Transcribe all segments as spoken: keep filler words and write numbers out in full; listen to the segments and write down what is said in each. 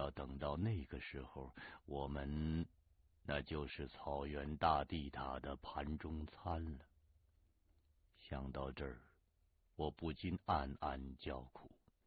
要等到那个时候，我们那就是草原大地塔的盘中餐了。想到这儿，我不禁暗暗叫苦。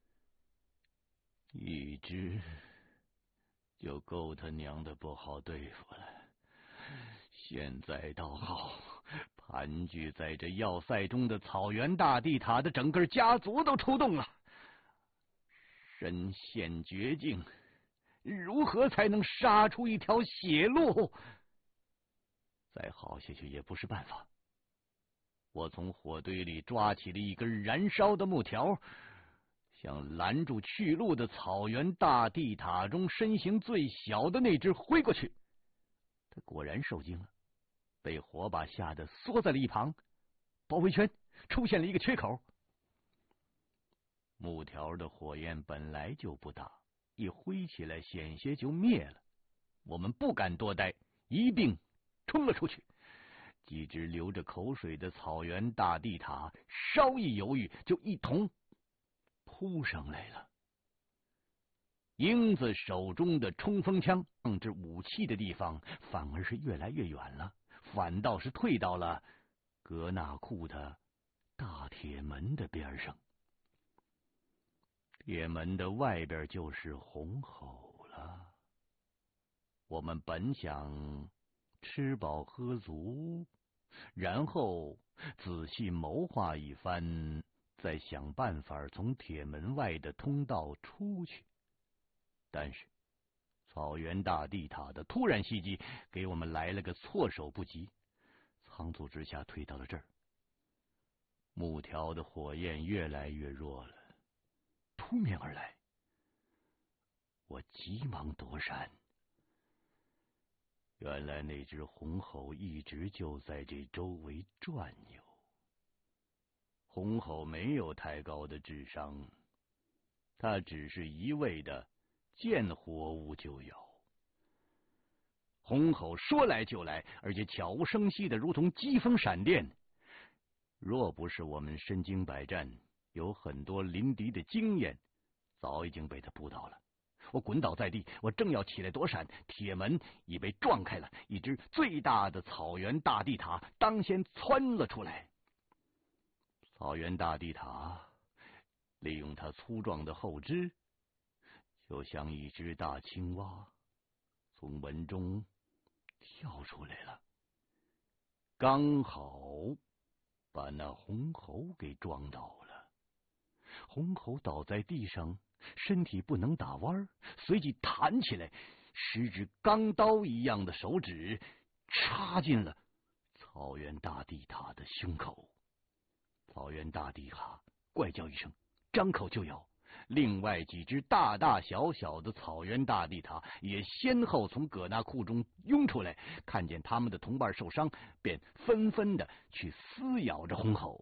一只就够他娘的不好对付了，现在倒好，盘踞在这要塞中的草原大地塔的整个家族都出动了。身陷绝境，如何才能杀出一条血路？再耗下去也不是办法。我从火堆里抓起了一根燃烧的木条，向拦住去路的草原大地塔中身形最小的那只挥过去。他果然受惊了，被火把吓得缩在了一旁，包围圈出现了一个缺口。木条的火焰本来就不大，一挥起来险些就灭了。我们不敢多待，一并冲了出去。几只流着口水的草原大地塔稍一犹豫，就一同扑上来了。英子手中的冲锋枪放置武器的地方反而是越来越远了，反倒是退到了格纳库的大铁门的边上。铁门的外边就是红吼了。我们本想吃饱喝足，然后仔细谋划一番，再想办法从铁门外的通道出去。但是草原大地塔的突然袭击给我们来了个措手不及，仓促之下退到了这儿。木条的火焰越来越弱了，扑面而来。我急忙躲闪。原来那只红猴一直就在这周围转悠。红猴没有太高的智商，它只是一味的见活物就咬。红猴说来就来，而且悄无声息的如同疾风闪电。若不是我们身经百战，有很多临敌的经验，早已经被他扑倒了。我滚倒在地，我正要起来躲闪，铁门已被撞开了，一只最大的草原大地塔当先窜了出来。草原大地塔利用它粗壮的后肢，就像一只大青蛙，从门中跳出来了，刚好把那红猴给撞倒了。红猴倒在地上，身体不能打弯，随即弹起来，十指钢刀一样的手指插进了草原大地塔的胸口。草原大地塔怪叫一声，张口就咬。另外几只大大小小的草原大地塔也先后从葛纳库中涌出来，看见他们的同伴受伤，便纷纷的去撕咬着红猴。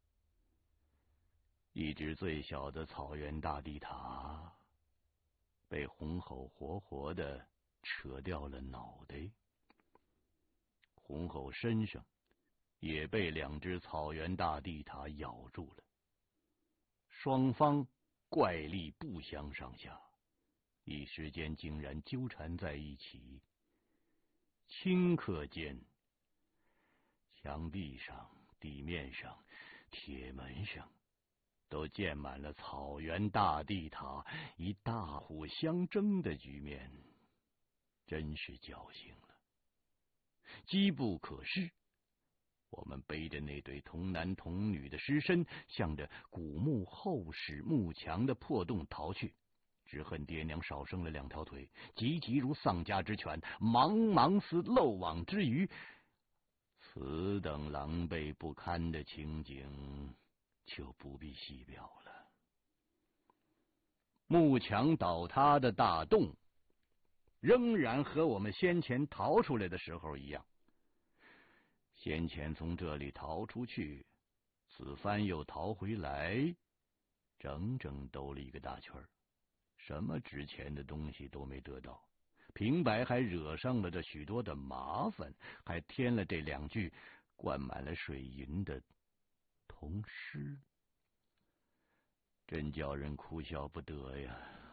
一只最小的草原大地塔被红猴活活的扯掉了脑袋，红猴身上也被两只草原大地塔咬住了。双方怪力不相上下，一时间竟然纠缠在一起。顷刻间，墙壁上、地面上、铁门上都溅满了草原大地塔以大虎相争的局面，真是侥幸了。机不可失，我们背着那对童男童女的尸身，向着古墓后室幕墙的破洞逃去。只恨爹娘少生了两条腿，急急如丧家之犬，茫茫似漏网之鱼。此等狼狈不堪的情景，就不必细表了。幕墙倒塌的大洞，仍然和我们先前逃出来的时候一样。先前从这里逃出去，此番又逃回来，整整兜了一个大圈儿，什么值钱的东西都没得到，平白还惹上了这许多的麻烦，还添了这两具灌满了水银的铜尸，真叫人哭笑不得呀。